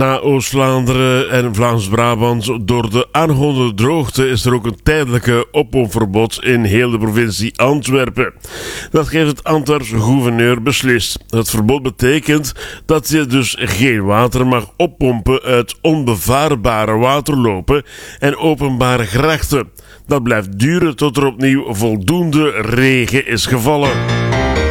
Na Oost-Vlaanderen en Vlaams-Brabant door de aanhoudende droogte is er ook een tijdelijke oppompverbod in heel de provincie Antwerpen. Dat heeft het Antwerpse gouverneur beslist. Het verbod betekent dat je dus geen water mag oppompen uit onbevaarbare waterlopen en openbare grachten. Dat blijft duren tot er opnieuw voldoende regen is gevallen.